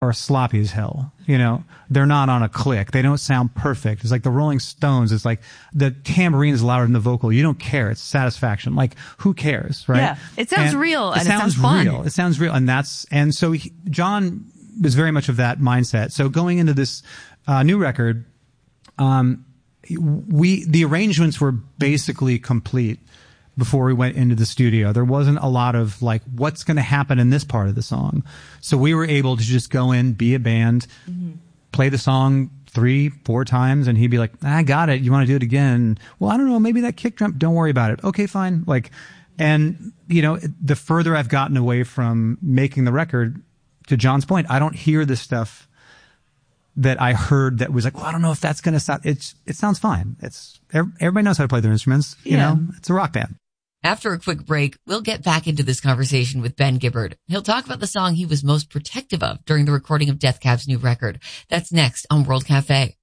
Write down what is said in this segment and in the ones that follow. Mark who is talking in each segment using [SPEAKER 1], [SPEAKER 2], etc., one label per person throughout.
[SPEAKER 1] are sloppy as hell. They're not on a click. They don't sound perfect. It's like the Rolling Stones. It's like the tambourine is louder than the vocal. You don't care. It's satisfaction. Like, who cares, right?
[SPEAKER 2] Yeah. It sounds real and it sounds fun.
[SPEAKER 1] Real. It sounds real. And so John was very much of that mindset. So going into this new record, the arrangements were basically complete before we went into the studio. There wasn't a lot of like, what's going to happen in this part of the song. So we were able to just go in, be a band, play the song 3-4 times, and he'd be like, I got it. You want to do it again? Well, I don't know. Maybe that kick drum. Don't worry about it. Okay, fine. And the further I've gotten away from making the record, to John's point, I don't hear the stuff that I heard that was like, well, I don't know if that's going to sound, it sounds fine. Everybody knows how to play their instruments. It's a rock band.
[SPEAKER 3] After a quick break, we'll get back into this conversation with Ben Gibbard. He'll talk about the song he was most protective of during the recording of Death Cab's new record. That's next on World Cafe.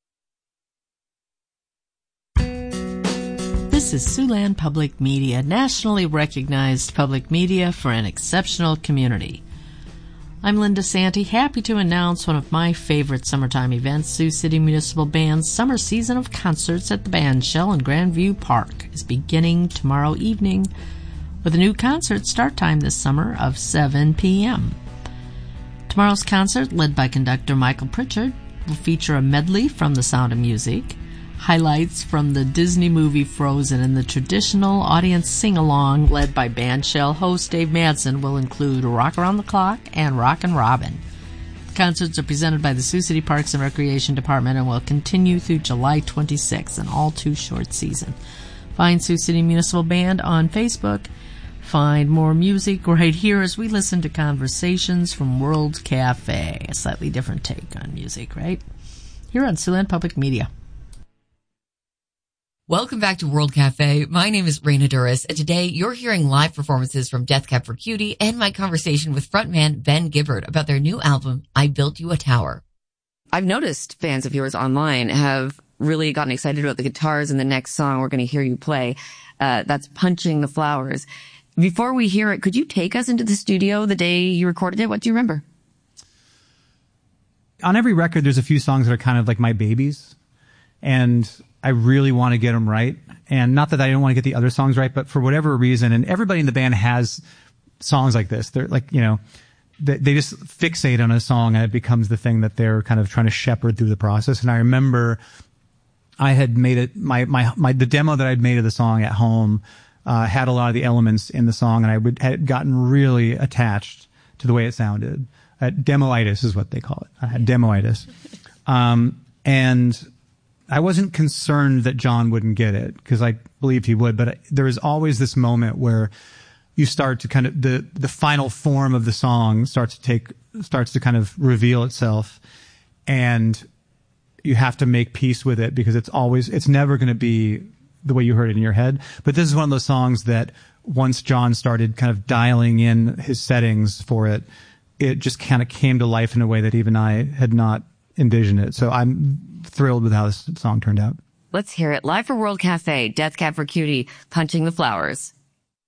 [SPEAKER 4] This is Siouxland Public Media, nationally recognized public media for an exceptional community. I'm Linda Santi, happy to announce one of my favorite summertime events. Sioux City Municipal Band's summer season of concerts at the Bandshell in Grandview Park is beginning tomorrow evening with a new concert start time this summer of 7 p.m. Tomorrow's concert, led by conductor Michael Pritchard, will feature a medley from The Sound of Music, highlights from the Disney movie Frozen, and the traditional audience sing-along led by Bandshell host Dave Madsen will include Rock Around the Clock and Rockin' Robin. The concerts are presented by the Sioux City Parks and Recreation Department and will continue through July 26th, an all-too-short season. Find Sioux City Municipal Band on Facebook. Find more music right here as we listen to conversations from World Cafe, a slightly different take on music, right? Here on Siouxland Public Media.
[SPEAKER 3] Welcome back to World Cafe. My name is Raina Duras, and today you're hearing live performances from Death Cab for Cutie and my conversation with frontman Ben Gibbard about their new album, I Built You a Tower.
[SPEAKER 2] I've noticed fans of yours online have really gotten excited about the guitars in the next song we're going to hear you play. That's Punching the Flowers. Before we hear it, could you take us into the studio the day you recorded it? What do you remember?
[SPEAKER 1] On every record, there's a few songs that are kind of like my babies, and I really want to get them right. And not that I don't want to get the other songs right, but for whatever reason, and everybody in the band has songs like this. They're like, they just fixate on a song and it becomes the thing that they're kind of trying to shepherd through the process. And I remember I had made it, the demo that I'd made of the song at home, had a lot of the elements in the song, and had gotten really attached to the way it sounded. Demoitis is what they call it. I had demoitis. And I wasn't concerned that John wouldn't get it because I believed he would, but there was always this moment where you start to kind of, the final form of the song starts to kind of reveal itself, and you have to make peace with it because it's never going to be the way you heard it in your head. But this is one of those songs that once John started kind of dialing in his settings for it, it just kind of came to life in a way that even I had not envisioned it. So I'm thrilled with how this song turned out.
[SPEAKER 2] Let's hear it live for World Cafe. Death Cab for Cutie, Punching the Flowers.